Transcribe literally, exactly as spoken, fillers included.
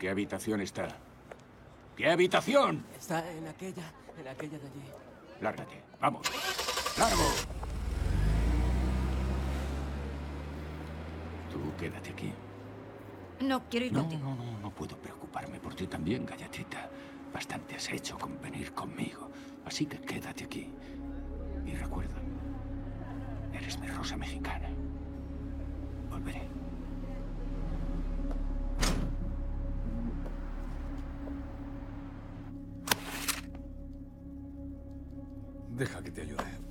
qué habitación está? ¿Qué habitación? Está en aquella, en aquella de allí. Lárgate, vamos. ¡Largo! Tú quédate aquí. No quiero ir No, contigo. no, no, no puedo preocuparme por ti también, galletita. Bastante has hecho con venir conmigo. Así que quédate aquí. Y recuerda, eres mi rosa mexicana. Volveré. Deja que te ayude.